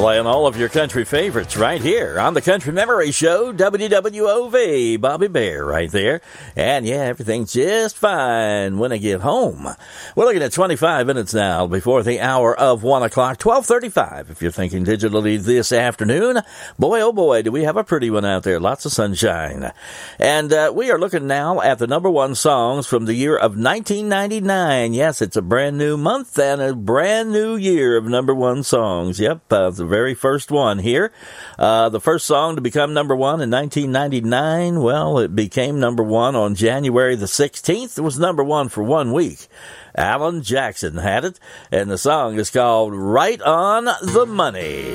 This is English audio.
Playing all of your country favorites right here on the Country Memory Show, WWOV. Bobby Bear right there. And yeah, everything's just fine when I get home. We're looking at 25 minutes now before the hour of 1 o'clock, 12:35 if you're thinking digitally this afternoon. Boy, oh boy, do we have a pretty one out there. Lots of sunshine. And we are looking now at the number one songs from the year of 1999. Yes, it's a brand new month and a brand new year of number one songs. Yep, the very first one here. The first song to become number one in 1999, well, it became number one on January the 16th. It was number one for 1 week. Alan Jackson had it, and the song is called Right on the Money.